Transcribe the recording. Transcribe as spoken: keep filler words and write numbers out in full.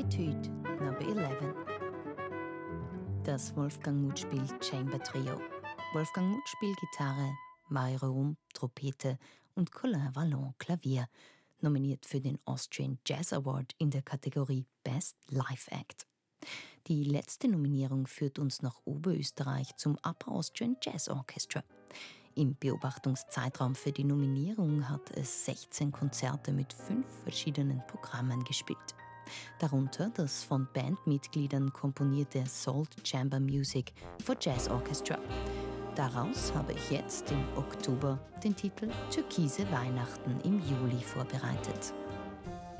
Etude Number elf. Das Wolfgang Muth spielt Chamber Trio. Wolfgang Muth spielt Gitarre, Mario Rum Trompete und Colin Vallon Klavier, nominiert für den Austrian Jazz Award in der Kategorie Best Live Act. Die letzte Nominierung führt uns nach Oberösterreich zum Upper Austrian Jazz Orchestra. Im Beobachtungszeitraum für die Nominierung hat es sechzehn Konzerte mit fünf verschiedenen Programmen gespielt. Darunter das von Bandmitgliedern komponierte Salt Chamber Music for Jazz Orchestra. Daraus habe ich jetzt im Oktober den Titel Türkise Weihnachten im Juli vorbereitet.